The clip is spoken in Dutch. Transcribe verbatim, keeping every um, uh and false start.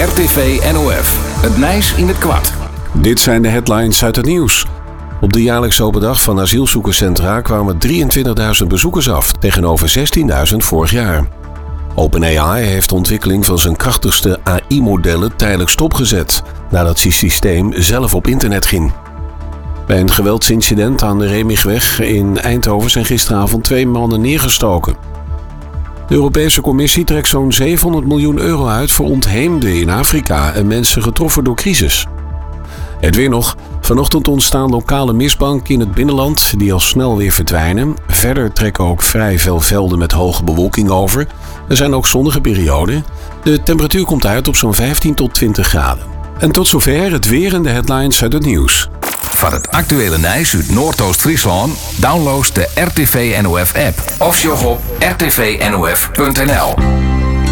R T V N O F. Het Nijs in het kwart. Dit zijn de headlines uit het nieuws. Op de jaarlijks open dag van asielzoekerscentra kwamen drieëntwintigduizend bezoekers af, tegenover zestienduizend vorig jaar. OpenAI heeft de ontwikkeling van zijn krachtigste A I-modellen tijdelijk stopgezet, nadat zijn systeem zelf op internet ging. Bij een geweldsincident aan de Remigweg in Eindhoven zijn gisteravond twee mannen neergestoken. De Europese Commissie trekt zo'n zevenhonderd miljoen euro uit voor ontheemden in Afrika en mensen getroffen door crisis. Het weer nog. Vanochtend ontstaan lokale mistbanken in het binnenland die al snel weer verdwijnen. Verder trekken ook vrij veel velden met hoge bewolking over. Er zijn ook zonnige perioden. De temperatuur komt uit op zo'n vijftien tot twintig graden. En tot zover het weer en de headlines uit het nieuws. Van het actuele Nijs uit Noordoost-Friesland download de R T V N O F app of sjog op r t v n o f punt n l.